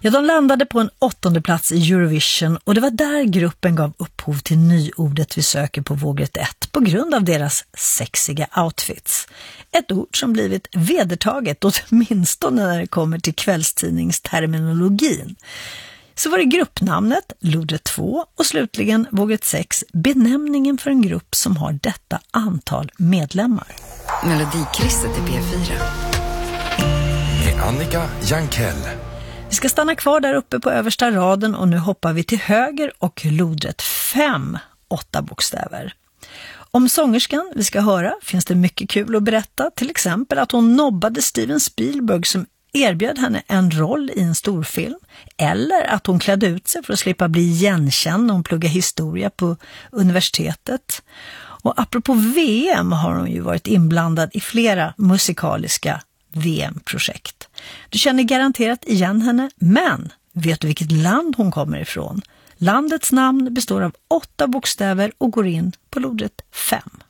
Ja, de landade på en 8:e plats i Eurovision och det var där gruppen gav upphov till nyordet vi söker på vågrätt 1 på grund av deras sexiga outfits. Ett ord som blivit vedertaget åtminstone när det kommer till kvällstidningsterminologin. Så var det gruppnamnet, lodrätt 2 och slutligen vågrätt 6, benämningen för en grupp som har detta antal medlemmar. Melodikrysset i P4. Med Annika Jankell. Vi ska stanna kvar där uppe på översta raden och nu hoppar vi till höger och lodrätt 5, 8 bokstäver. Om sångerskan vi ska höra finns det mycket kul att berätta, till exempel att hon nobbade Steven Spielberg som erbjöd henne en roll i en storfilm, eller att hon klädde ut sig för att slippa bli igenkänd när hon pluggade historia på universitetet. Och apropå VM har hon ju varit inblandad i flera musikaliska VM-projekt. Du känner garanterat igen henne, men vet du vilket land hon kommer ifrån? Landets namn består av 8 bokstäver och går in på lodrätt 5.